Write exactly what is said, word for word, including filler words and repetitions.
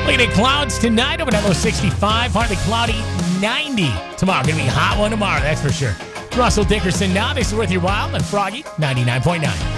Looking at clouds tonight, over at low sixty-five, partly cloudy, ninety. Tomorrow, going to be a hot one tomorrow, that's for sure. Russell Dickerson now. This is Worth Your While and Froggy ninety-nine point nine.